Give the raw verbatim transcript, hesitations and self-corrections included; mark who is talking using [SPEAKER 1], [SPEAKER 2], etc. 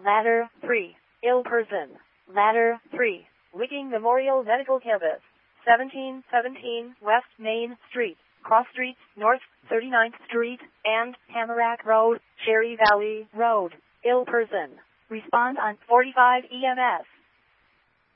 [SPEAKER 1] Ladder three. Ill person. Ladder three. Licking Memorial Medical Campus. seventeen seventeen West Main Street, Cross Street, North thirty-ninth Street, and Tamarack Road, Cherry Valley Road. Ill person. Respond on forty-five E M S.